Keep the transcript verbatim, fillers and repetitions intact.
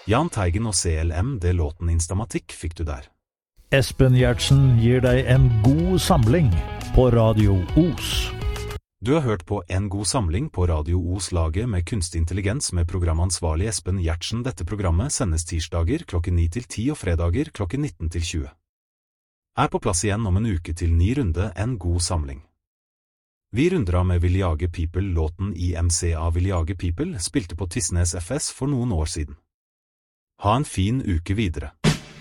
Jahn Teigen og C L M D-låten Instamatikk fikk du der. Espen Gjertsen gir deg en god samling på Radio Os. Du har hørt på En god samling på Radio Os-laget med kunstig intelligens med programansvarlig Espen Gjertsen. Dette programmet sendes tirsdager klokken ni til ti og fredager klokken nitten til tjue. Er på plass igjen om en uke til ny runde En god samling. Vi runder av med Vil jage people. Låten I M C av Vil jage people spilte på Tysnes F S for noen år siden. Ha en fin uke videre.